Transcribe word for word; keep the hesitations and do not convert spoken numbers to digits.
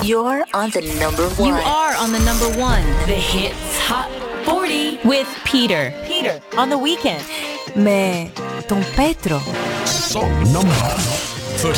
You're on the number one. You are on the number one. The Hits Hot forty with Peter. Peter on the weekend. Mais ton Petro. Song number